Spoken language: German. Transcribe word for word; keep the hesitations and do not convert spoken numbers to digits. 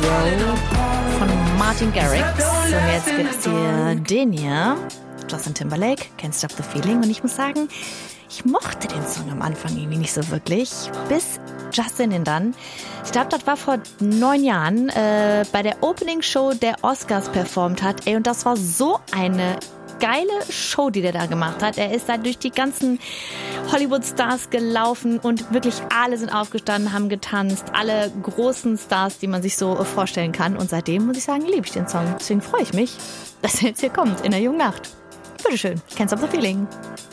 Row von Martin Garrix. Und jetzt gibt's hier den hier, Justin Timberlake, Can't Stop the Feeling. Und ich muss sagen, ich mochte den Song am Anfang irgendwie nicht so wirklich, bis Justin ihn dann, ich glaube, das war vor neun Jahren, äh, bei der Opening-Show der Oscars performt hat. Ey, und das war so eine geile Show, die der da gemacht hat. Er ist da durch die ganzen Hollywood-Stars gelaufen und wirklich alle sind aufgestanden, haben getanzt. Alle großen Stars, die man sich so vorstellen kann. Und seitdem, muss ich sagen, liebe ich den Song. Deswegen freue ich mich, dass er jetzt hier kommt in der jungen Nacht. Bitteschön, Can't Stop the Feeling.